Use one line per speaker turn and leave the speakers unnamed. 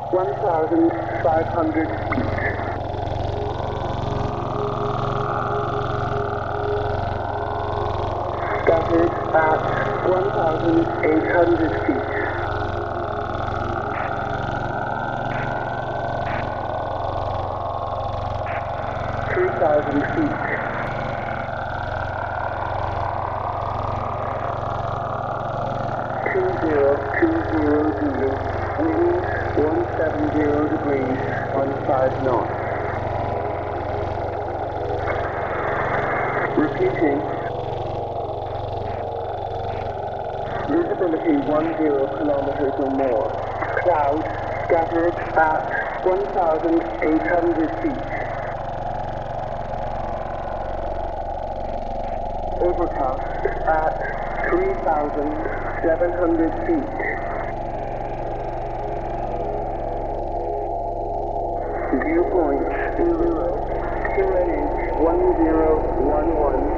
1,500 feet. Scattered at 1,800 feet. 3,000 feet. 2020 Zulu, wind 170 degrees, 15 knots. Repeating. Visibility 10 kilometers or more. Cloud scattered at 1,800 feet. Overcast at 3,700 feet. Viewpoint 0, QNH 1011.